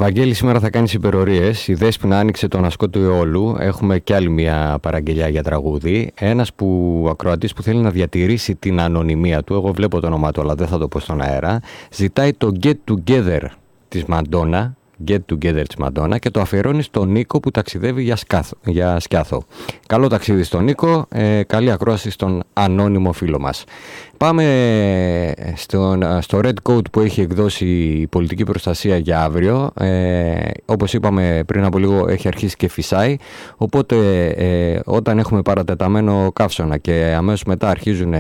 Βαγγέλη, σήμερα θα κάνεις υπερορίες. Η Δέσποινα άνοιξε τον ασκό του Αιώλου. Έχουμε κι άλλη μια παραγγελιά για τραγούδι. Ένας ακροατής που θέλει να διατηρήσει την ανωνυμία του, εγώ βλέπω το όνομά του, αλλά δεν θα το πω στον αέρα, ζητάει το Get Together της Μαντόνα. Get Together της Μαντόνα και το αφιερώνει στον Νίκο που ταξιδεύει για Σκιάθο. Καλό ταξίδι στον Νίκο, καλή ακρόαση στον ανώνυμο φίλο μας. Πάμε στο Red Coat που έχει εκδώσει η πολιτική προστασία για αύριο. Όπως είπαμε πριν από λίγο, έχει αρχίσει και φυσάει, οπότε όταν έχουμε παρατεταμένο καύσωνα και αμέσως μετά αρχίζουν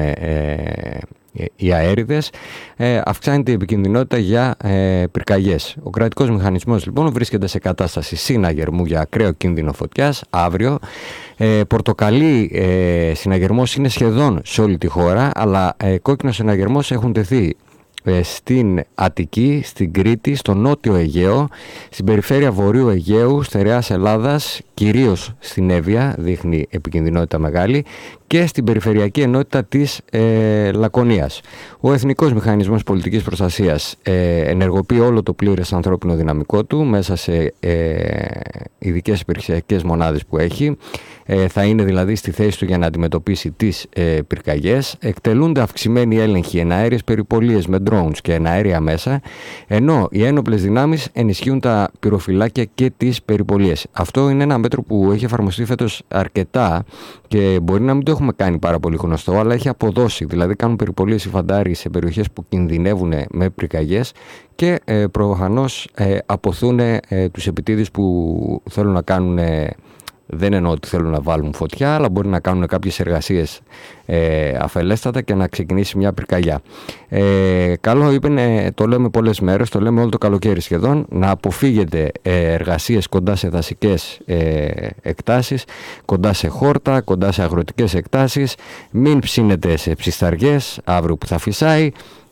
οι αέριδες, αυξάνεται η επικινδυνότητα για πυρκαγιές. Ο κρατικός μηχανισμός λοιπόν βρίσκεται σε κατάσταση συναγερμού για ακραίο κίνδυνο φωτιάς αύριο. Πορτοκαλί συναγερμός είναι σχεδόν σε όλη τη χώρα, αλλά κόκκινος συναγερμός έχουν τεθεί στην Αττική, στην Κρήτη, στο Νότιο Αιγαίο, στην περιφέρεια Βορείου Αιγαίου, στερεάς Ελλάδας, κυρίως στην Εύβοια, δείχνει επικινδυνότητα μεγάλη, και στην περιφερειακή ενότητα της Λακωνίας. Ο Εθνικός Μηχανισμός Πολιτικής Προστασίας ενεργοποιεί όλο το πλήρες ανθρώπινο δυναμικό του μέσα σε ειδικές υπηρεσιακές μονάδες που έχει. Θα είναι δηλαδή στη θέση του για να αντιμετωπίσει τις πυρκαγιές. Εκτελούνται αυξημένοι έλεγχοι εναέριες περιπολίες με drones και εναέρια μέσα, ενώ οι ένοπλες δυνάμεις ενισχύουν τα πυροφυλάκια και τις περιπολίες. Αυτό είναι ένα μέτρο που έχει εφαρμοστεί φέτος αρκετά και μπορεί να μην το έχουμε κάνει πάρα πολύ γνωστό, αλλά έχει αποδώσει. Δηλαδή κάνουν περιπολίες οι φαντάροι σε περιοχές που κινδυνεύουν με πυρκαγιές και προφανώς αποθούν τους επιτίδες που θέλουν να κάνουν. Δεν εννοώ ότι θέλουν να βάλουν φωτιά, αλλά μπορεί να κάνουν κάποιες εργασίες αφελέστατα και να ξεκινήσει μια πυρκαγιά. Καλό είπε, το λέμε πολλές μέρες, το λέμε όλο το καλοκαίρι σχεδόν, να αποφύγετε εργασίες κοντά σε δασικές εκτάσεις, κοντά σε χόρτα, κοντά σε αγροτικές εκτάσεις. Μην ψήνετε σε ψισταριές αύριο που θα φυσάει.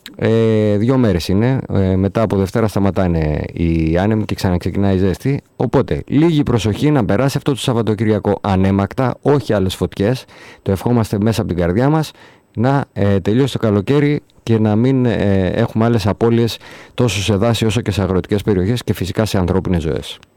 2 μέρες είναι, μετά από Δευτέρα σταματάνε οι άνεμοι και ξαναξεκινάει η ζέστη, οπότε λίγη προσοχή να περάσει αυτό το Σαββατοκυριακό ανέμακτα, όχι άλλες φωτιές, το ευχόμαστε μέσα από την καρδιά μας, να τελειώσει το καλοκαίρι και να μην έχουμε άλλες απώλειες τόσο σε δάση όσο και σε αγροτικές περιοχές και φυσικά σε ανθρώπινες ζωές.